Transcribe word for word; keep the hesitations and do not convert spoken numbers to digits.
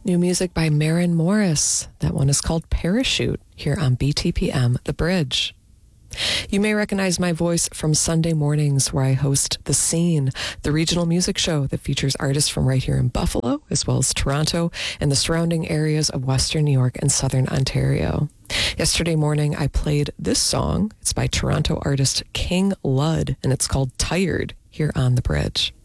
New music by Maren Morris. That one is called Parachute here on B T P M The Bridge. You may recognize my voice from Sunday mornings where I host The Scene, the regional music show that features artists from right here in Buffalo, as well as Toronto and the surrounding areas of Western New York and Southern Ontario. Yesterday morning, I played this song. It's by Toronto artist King Ludd, and it's called Tired here on The Bridge.